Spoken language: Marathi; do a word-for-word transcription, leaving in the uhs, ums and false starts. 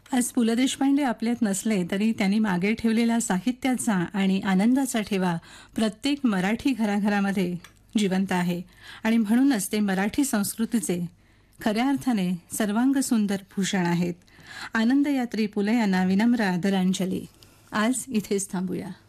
आज पु ल देशपांडे आपल्यात नसले तरी त्यांनी मागे ठेवलेला साहित्याचा आणि आनंदाचा ठेवा प्रत्येक मराठी घराघरामध्ये जिवंत आहे आणि म्हणूनच ते मराठी संस्कृतीचे खऱ्या अर्थाने सर्वांग सुंदर भूषण आहेत. आनंदयात्री पुले यांना विनम्र आदरांजली. आज इथेच थांबूया.